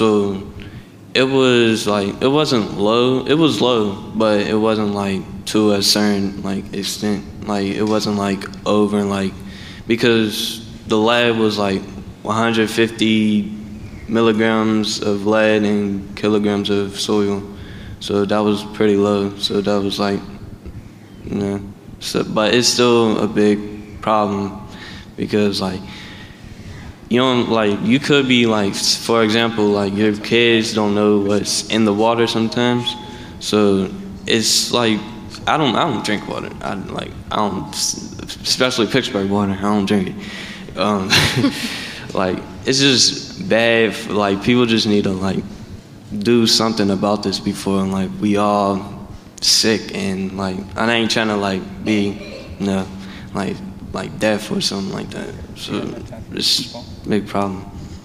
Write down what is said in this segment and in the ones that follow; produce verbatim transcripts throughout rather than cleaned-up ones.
So it was like, it wasn't low. It was low, but it wasn't like to a certain like extent. Like it wasn't like over like, because the lead was like one hundred fifty milligrams of lead and kilograms of soil. So that was pretty low. So that was like, you know, so, but it's still a big problem because like, you don't like, you could be like, for example, like your kids don't know what's in the water sometimes. So it's like, I don't, I don't drink water. I like, I don't, especially Pittsburgh water. I don't drink it. Um, like, it's just bad. For, like, people just need to like do something about this before, like, we all sick and like, I ain't trying to like be, you know, like, like deaf or something like that. So it's a big problem.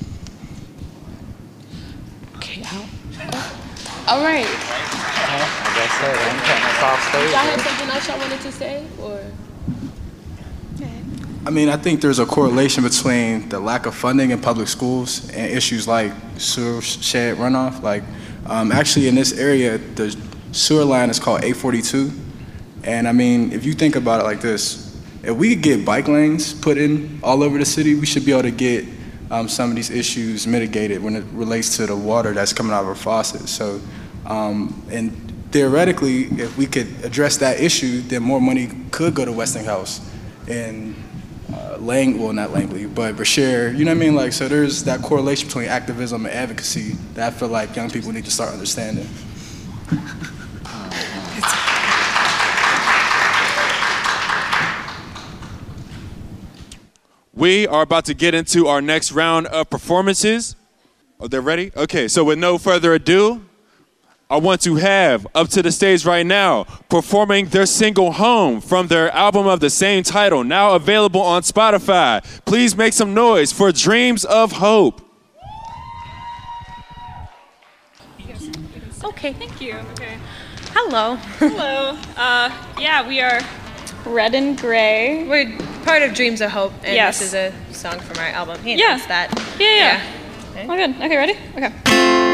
Okay, out. All right. I guess so. I'm cutting us off stage. Y'all have something else y'all wanted to say, or? I mean, I think there's a correlation between the lack of funding in public schools and issues like sewer shed runoff. Like, um, actually in this area, the sewer line is called A forty-two. And I mean, if you think about it like this, if we could get bike lanes put in all over the city, we should be able to get um, some of these issues mitigated when it relates to the water that's coming out of our faucets. So, um, and theoretically, if we could address that issue, then more money could go to Westinghouse and uh, Lang, well, not Langley, but Brashear. You know what I mean? Like, so there's that correlation between activism and advocacy that I feel like young people need to start understanding. We are about to get into our next round of performances. Oh, they're ready? Okay, so with no further ado, I want to have up to the stage right now, performing their single Home from their album of the same title, now available on Spotify. Please make some noise for Dreams of Hope. Okay, thank you. Okay. Hello. Hello. Uh, yeah, we are Red and Gray. We're part of Dreams of Hope, and yes. this is a song from our album. He yeah. announced that. Yeah, yeah. yeah. Okay. Oh, good. Okay, ready? Okay.